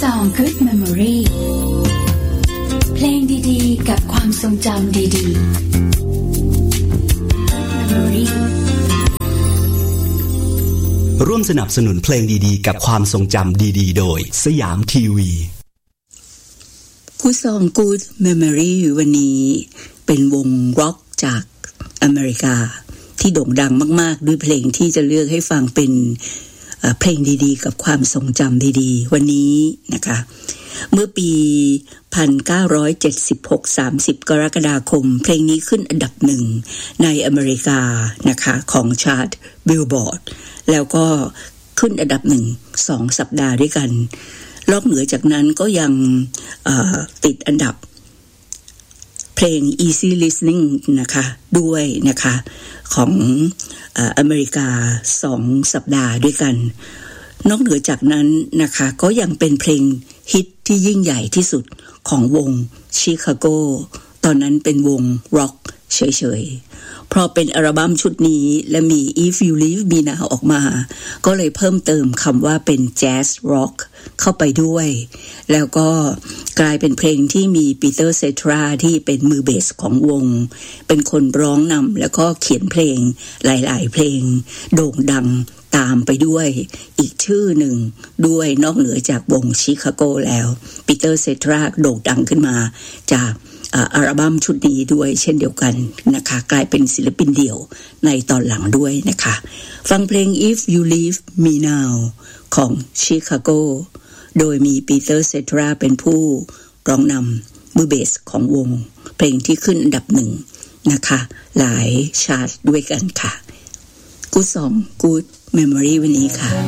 Song Good Memory เพลงดีๆกับความทรงจำดีๆ Memory ร่วมสนับสนุนเพลงดีๆกับความทรงจำดีๆโดยสยามทีวี Good Song Good Memory วันนี้เป็นวงร็อกจากอเมริกาที่โด่งดังมากๆด้วยเพลงที่จะเลือกให้ฟังเป็นเพลงดีๆกับความทรงจำดีๆวันนี้นะคะเมื่อปี1976 30กรกฎาคมเพลงนี้ขึ้นอันดับ1ในอเมริกานะคะของชาร์ต Billboard แล้วก็ขึ้นอันดับ1 2 สัปดาห์ด้วยกันนอกเหนือจากนั้นก็ยังติดอันดับเพลง Easy Listening นะคะด้วยนะคะของอเมริกา2สัปดาห์ด้วยกันนอกเหนือจากนั้นนะคะก็ยังเป็นเพลงฮิตที่ยิ่งใหญ่ที่สุดของวงชิคาโกตอนนั้นเป็นวงร็อกเฉยๆเพราะเป็นอัลบั้มชุดนี้และมี If You Leave Me Now ออกมาก็เลยเพิ่มเติมคำว่าเป็นแจ๊สร็อกเข้าไปด้วยแล้วก็กลายเป็นเพลงที่มีปีเตอร์เซทราที่เป็นมือเบสของวงเป็นคนร้องนำแล้วก็เขียนเพลงหลายๆเพลงโด่งดังตามไปด้วยอีกชื่อหนึ่งด้วยนอกเหนือจากวงชิคาโกแล้วปีเตอร์เซทราโด่งดังขึ้นมาจากอัลบั้มชุดนี้ด้วยเช่นเดียวกันนะคะกลายเป็นศิลปินเดี่ยวในตอนหลังด้วยนะคะฟังเพลง If You Leave Me Now ของชิคาโกโดยมีปีเตอร์เซทราเป็นผู้ร้องนำมือเบสของวงเพลงที่ขึ้นอันดับ1นะคะหลายชาร์ตด้วยกันค่ะ Good Song Good Memory วันนี้ค่ะ